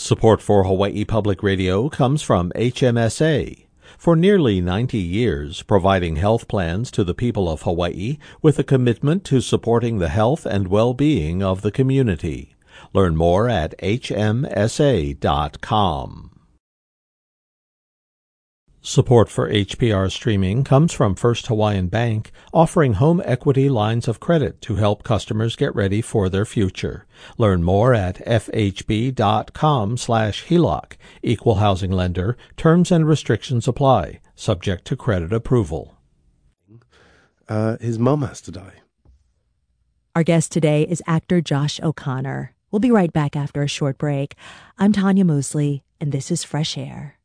Support for Hawaii Public Radio comes from HMSA. For nearly 90 years, providing health plans to the people of Hawaii with a commitment to supporting the health and well-being of the community. Learn more at hmsa.com. Support for HPR streaming comes from First Hawaiian Bank, offering home equity lines of credit to help customers get ready for their future. Learn more at fhb.com/HELOC. Equal housing lender. Terms and restrictions apply, subject to credit approval. His mum has to die. Our guest today is actor Josh O'Connor. We'll be right back after a short break. I'm Tanya Mosley, and this is Fresh Air.